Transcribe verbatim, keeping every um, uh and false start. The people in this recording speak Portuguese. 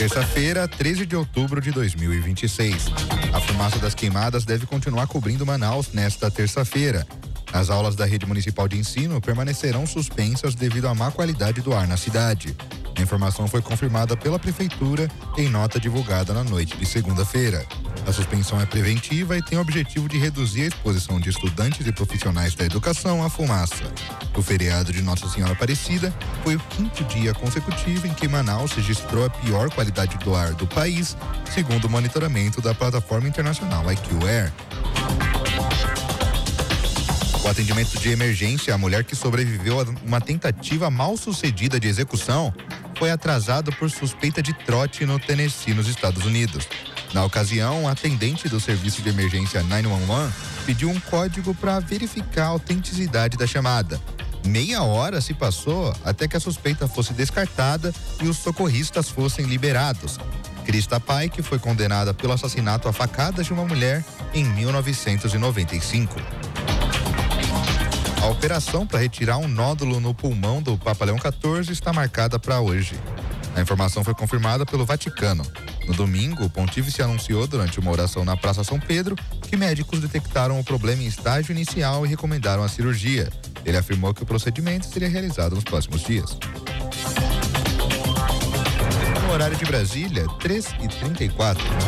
Terça-feira, treze de outubro de dois mil e vinte e seis. A fumaça das queimadas deve continuar cobrindo Manaus nesta terça-feira. As aulas da rede municipal de ensino permanecerão suspensas devido à má qualidade do ar na cidade. A informação foi confirmada pela prefeitura em nota divulgada na noite de segunda-feira. A suspensão é preventiva e tem o objetivo de reduzir a exposição de estudantes e profissionais da educação à fumaça. O feriado de Nossa Senhora Aparecida foi o quinto dia consecutivo em que Manaus registrou a pior qualidade do ar do país, segundo o monitoramento da plataforma internacional I Q Air. O atendimento de emergência à mulher que sobreviveu a uma tentativa mal sucedida de execução foi atrasado por suspeita de trote no Tennessee, nos Estados Unidos. Na ocasião, a atendente do serviço de emergência nove um um pediu um código para verificar a autenticidade da chamada. Meia hora se passou até que a suspeita fosse descartada e os socorristas fossem liberados. Krista Pike foi condenada pelo assassinato a facadas de uma mulher em mil novecentos e noventa e cinco. A operação para retirar um nódulo no pulmão do Papa Leão quatorze está marcada para hoje. A informação foi confirmada pelo Vaticano. No domingo, o pontífice anunciou durante uma oração na Praça São Pedro que médicos detectaram o problema em estágio inicial e recomendaram a cirurgia. Ele afirmou que o procedimento seria realizado nos próximos dias. No horário de Brasília, três e trinta e quatro.